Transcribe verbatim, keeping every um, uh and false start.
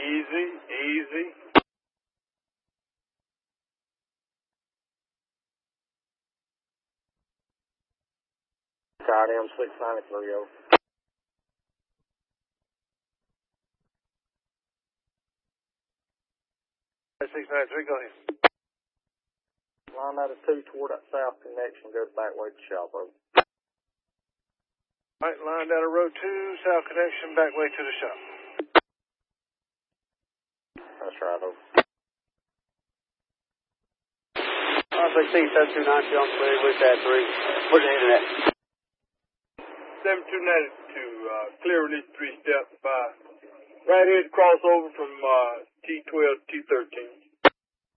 Easy, easy. Card M six ninety-three, over. six ninety-three, go ahead. Line out of two toward that south connection, goes back way to shop, over. Right, line down to road two, south connection, back way to the shop. That's right, over. R sixteen, seven two nine two, I'm clear with that three. Where's the internet? seven two ninety-two, uh, clear release three step, uh, right here's crossover from, uh, T twelve to T thirteen.